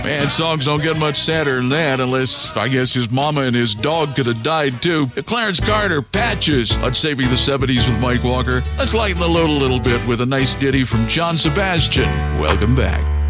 Man, songs don't get much sadder than that unless, I guess, his mama and his dog could have died too. Clarence Carter, Patches, on Saving the 70s with Mike Walker. Let's lighten the load a little bit with a nice ditty from John Sebastian. Welcome back.